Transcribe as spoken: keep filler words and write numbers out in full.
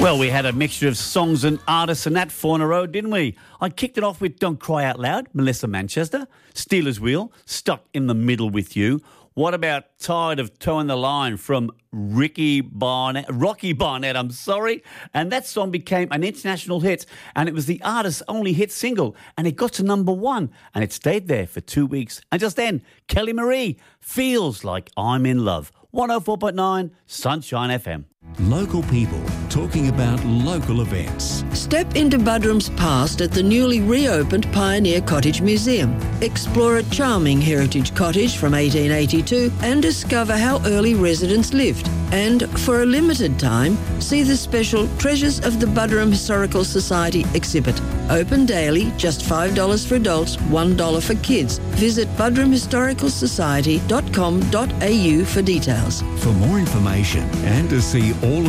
Well, we had a mixture of songs and artists and that four in a row, didn't we? I kicked it off with Don't Cry Out Loud, Melissa Manchester, Steelers Wheel, Stuck in the Middle with You. What about Tired of Towing the Line from Ricky Barnett, Rocky Barnett, I'm sorry. And that song became an international hit, and it was the artist's only hit single, and it got to number one, and it stayed there for two weeks. And just then, Kelly Marie, Feels Like I'm in Love. one oh four point nine Sunshine F M. Local people talking about local events. Step into Budrum's past at the newly reopened Pioneer Cottage Museum. Explore a charming heritage cottage from eighteen eighty-two and discover how early residents lived. And for a limited time, see the special Treasures of the Budrum Historical Society exhibit. Open daily, just five dollars for adults, one dollar for kids. Visit budrum historical society dot com dot a u for details. For more information and to see all